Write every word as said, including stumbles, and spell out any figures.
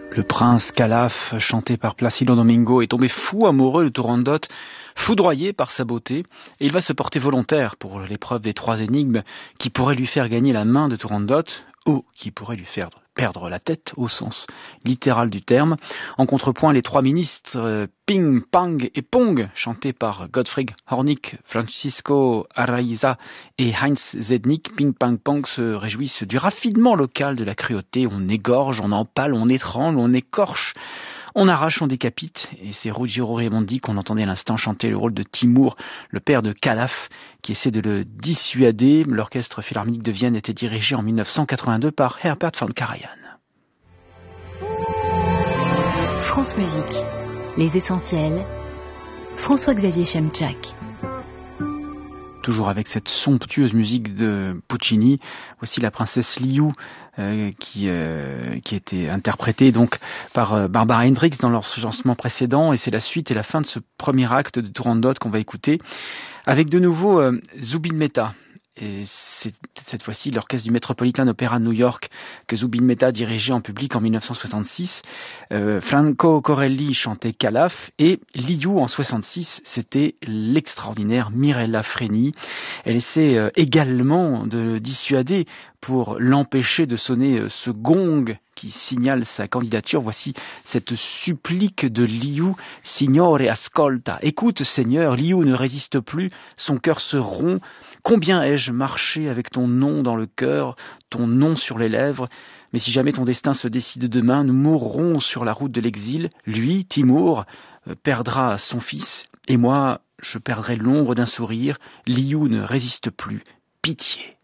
Le prince Calaf, chanté par Placido Domingo, est tombé fou amoureux de Turandot, foudroyé par sa beauté, et il va se porter volontaire pour l'épreuve des trois énigmes qui pourraient lui faire gagner la main de Turandot, ou qui pourraient lui faire perdre la tête au sens littéral du terme. En contrepoint, les trois ministres euh, Ping, Pang et Pong, chantés par Gottfried Hornig, Francisco Araiza et Heinz Zednik. Ping, Pang, Pong se réjouissent du raffinement local de la cruauté. On égorge, on empale, on étrangle, on écorche, on arrache, on décapite. Et c'est Ruggiero Raimondi qu'on entendait à l'instant chanter le rôle de Timur, le père de Calaf, qui essaie de le dissuader. L'orchestre philharmonique de Vienne était dirigé en dix-neuf cent quatre-vingt-deux par Herbert von Karajan. France Musique, les essentiels, François-Xavier Chemchak. Toujours avec cette somptueuse musique de Puccini, voici la princesse Liu euh, qui euh, qui était interprétée donc par euh, Barbara Hendricks dans leur lancement précédent, et c'est la suite et la fin de ce premier acte de Turandot qu'on va écouter avec de nouveau euh, Zubin Mehta. Et c'est cette fois-ci l'orchestre du Metropolitan Opera de New York que Zubin Mehta dirigeait en public en dix-neuf cent soixante-six. Euh, Franco Corelli chantait Calaf et Liu en soixante-six, c'était l'extraordinaire Mirella Freni. Elle essaie euh, également de le dissuader pour l'empêcher de sonner euh, ce gong qui signale sa candidature. Voici cette supplique de Liu. Signore ascolta. Écoute, Seigneur, Liu ne résiste plus, son cœur se rompt. Combien ai-je marché avec ton nom dans le cœur, ton nom sur les lèvres, mais si jamais ton destin se décide demain, nous mourrons sur la route de l'exil. Lui, Timur, perdra son fils, et moi, je perdrai l'ombre d'un sourire. Liu ne résiste plus. Pitié.